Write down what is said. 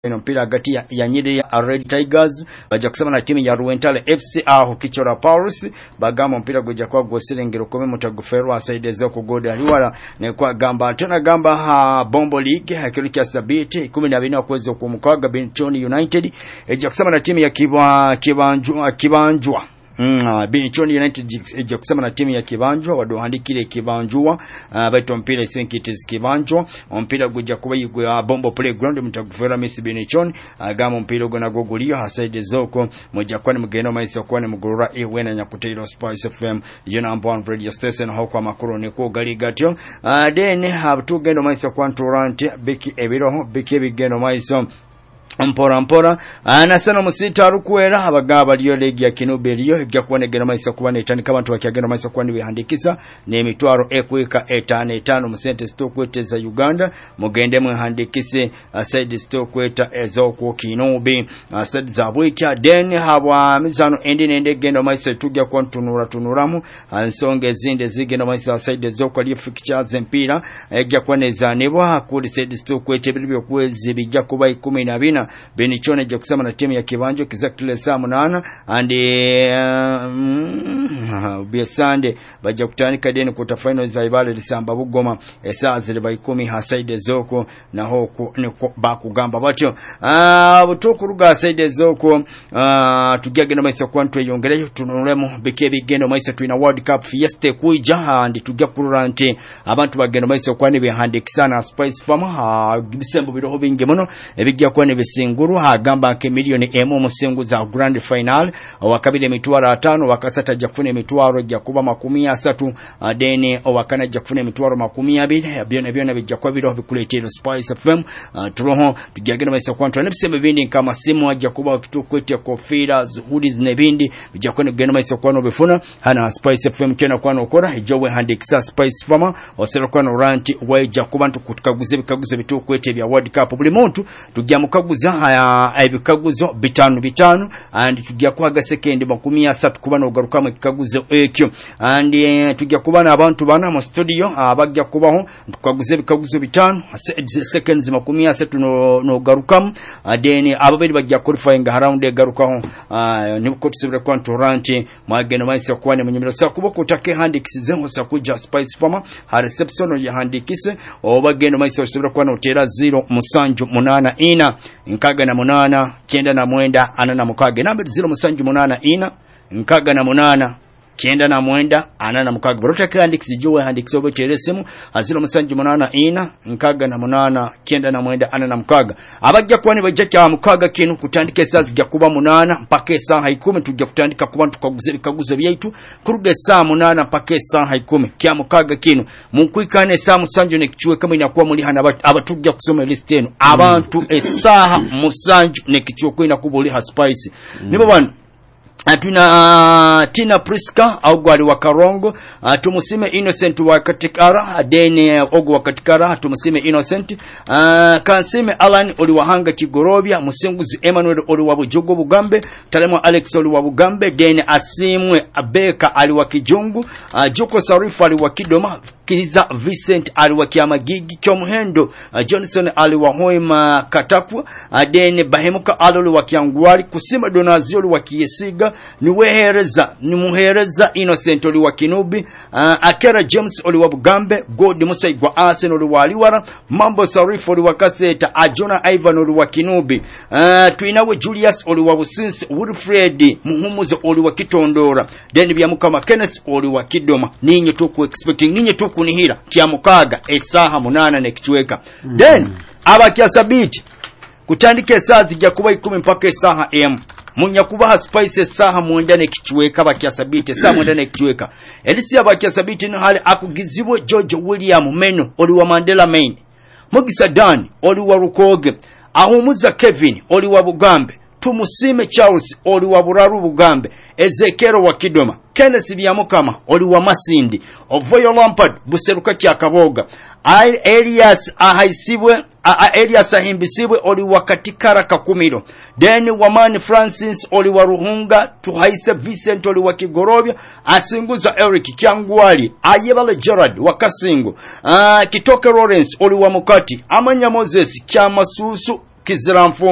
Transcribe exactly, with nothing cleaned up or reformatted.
ino mpira hagati ya, ya Nyeri ya Red Tigers baja kusema na timu ya Ruentale F C aho Kichora Paulus bagamba mpira gujja kwa gosirengero kome mutagufero aside zo kugoda aliwala ne kwa gamba tena gamba ha Bombo League hakiriki sabiti kumi na bine akweze kumukwaga Benchoni United eja kusema na timu ya Kiba Kibanjwa Kibanjwa Mm, Benchoni United eja kusema na timu ya Kibanjwa wadohandikire Kibanjwa uh, baito mpira Saint Kibanjwa mpira gujja kuba yigwa Bombo Playground mutagufera Miss Benchoni agama uh, mpira gona goguliyo hasaide zoko moja kwani mugeno maisa kwani mugurura ewena nyakutero Spice F M you number one radio station ho kwa makuru ne ko gali gatyo uh, then have to geno maisa kwanturante biki ebiroho biki bigeno maisa mpora mpora anasana musita rukwera abagaba liyo legi ya Kinube liyo ejja kubonegera maisa kubana etandika abantu bakyagenda maisa kwani bihandikisa ne mitwaro ekweka etano etano musente stokweteza Uganda mugende mwehandikise aside stokweta ezoko Kinube aside zabwekya den habwa mizano endi nende genda maisa tujja kwantunura tunuramu ansonge zinde zigenda maisa aside zoko liyo fixtures empira ejja kuboneza nebo hakuri side stokwete bilibyo kwezi bijja kuba kumi na bine Benchoni eja kusema na timu ya Kibanjo exactly saa munana and uh, be Sunday baja kutanika deni kuta final za Ibale lisamba Bugoma esaa zile ba kumi hasaide zoko na hoku bakugamba batyo ah butuku ruga saide zoko uh, tugage na maisa kwantu yongere tunuremo beke bigendo maisa tuina World Cup fiesta kuija and tugya kurante abantu bagendo maisa kwani behandikisana Spice Farmer bisembo biroho binge muno ebigya kwani singuru hagamba ke milioni emu musingu za grand final wakabile mitwaro atano wakasata jafune mitwaro jakuba makumi asatu deni wakana jafune mitwaro makumi abiri byone byone bijakwa biro bikuletero Spice F M uh, turoho tujagena maisa kwantu nebiseme bindi kama simu jakuba kitukwete kofira hoodies nebindi bijakwa ngena maisa kwano bifuna hana Spice F M tena kwano okora ejowe handikisa Spice Farmer osero kwano ranti wa jakuba ntukukaguze bikaguze bitukwete bya World Cup buli muntu tujya mukaguza haya ebikaguzo bitanu bitanu and tujya kwaga second makumi asatu kubana ogaruka mu kikaguzo ekyo and uh, tujya kubana abantu bana mu studio abajja uh, kubaho tukaguze bikaguzo bitanu seconds makumi asatu no, no garukamu uh, then ababiri bajja qualifying around egarukaho uh, nibuko tusubire kwa Toronto mwageno maisa kwane munyumiro sakuboko take handikisize hosa kuja Spice Farmer ha reception ya handikise obageno maisa tusubire kwa notera zero musanju munana ina nkaga na munana kenda na mwenda anana mukage namba zero musanju munana ina nkaga na munana kenda na mwenda anana mukage borota kandikisi jowe handikisi obo teresemu aziro musanju munana ina nkaga na munana kenda na mwenda anana mukaga abajja kwani bajja kya mukaga kinu kutandika esazi gya kuba munana mpaka saa ikumi tujja kutandika kuba tukaguze bikaguzo byaitu kuruge saa munana mpaka saa ikumi kya mukaga kinu munkwikane saa musanju ne kichwe kama inakuwa muri hana abatujja kusoma list eno abantu esaha musanju ne kichwe ko inakubuli ha Spice mm. nibo bana Atuna uh, Tina Priska au gwali wa Karongo uh, tumusime Innocent wa Katikara deni uh, ogu wa Katikara tumusime Innocent uh, kansime Alan oli wahanga Kigorobya musinguzi Emmanuel oli wa Bujogo Bugambe Talemo Alex oli wa Bugambe deni Asimwe Abeka ali wa Kijungu uh, Joko Sarifa ali wa Kidoma Kiza Vincent ali wa Kiamagigi Kyomuhendo uh, Johnson ali wa Hoima Katakwa uh, deni Bahemuka ali wa Kiangwari Kusima Donazi oli wa Kiyesiga niwehereza nimuhereza Innocent oli wa Kinubi uh, Akera James oli wa Bugambe God Musaigwa Arsenal oli wa Aliwara Mambo Sarif oli wa Kaseta Ajona Ivan oli wa Kinubi uh, tuinawe Julius oli wa Businsi Wilfred Muhumuzo oli wa Kitondora then byamukama Kenneth oli wa Kidoma ninyo tuku expecting ninyo tuku nihira kya mukaga esaha munana ne kichweka mm. then abakya sabiti kutandika esaha zijja kuba ikumi mpaka esaha em munya kubaha Spice saha muendane kichweka bakyasabite saha muendane kichweka elisi abakyasabite no hali akugizibwe George William Meno oli wa Mandela Main Mugisa Dan oli wa Rukoge ahumuza Kevin oli wa Bugambe tumusime Charles oli wa Buraru Bugambe Ezekero wa Kidoma Kenneth Byamukama oli wa Masindi Ovoyo Lampard buseruka kya Kaboga Elias ahaisibwe Elias ahimbisibwe oli wa Katikara Kakumiro then Wamani Francis oli wa Ruhunga tuhaise Vincent oli wa Kigorobya asinguza Eric Kyangwali Ayebale Gerard wa Kasingo uh, Kitoke Lawrence oli wa Mukati Amanya Moses Kyamasusu Kiziramfu